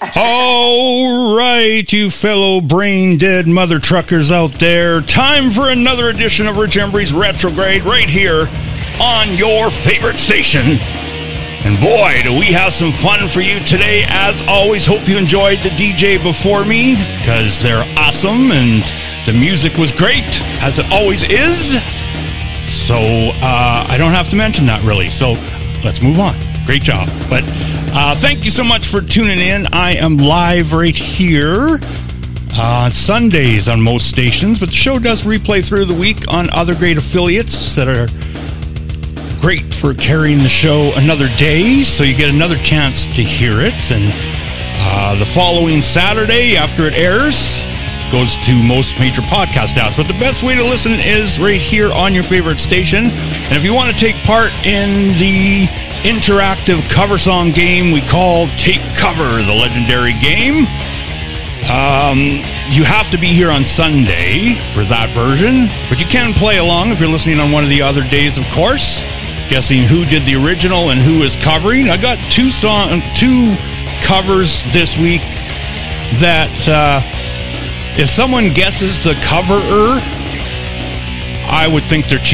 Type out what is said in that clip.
All right, you fellow brain-dead mother truckers out there. Time for another edition of Rich Embry's Retrograde right here on your favorite station. And boy, do we have some fun for you today. As always, hope you enjoyed the DJ before me, because they're awesome and the music was great, as it always is. So I don't have to mention that, really. So let's move on. Great job. But thank you so much for tuning in. I am live right here on Sundays on most stations, but the show does replay through the week on other great affiliates that are great for carrying the show another day, so you get another chance to hear it. And the following Saturday after it airs goes to most major podcast apps. But the best way to listen is right here on your favorite station. And if you want to take part in the interactive cover song game we call Take Cover, the legendary game, you have to be here on Sunday for that version, but you can play along if you're listening on one of the other days, of course, guessing who did the original and who is covering. I got two covers this week that if someone guesses the coverer, I would think they're cheating.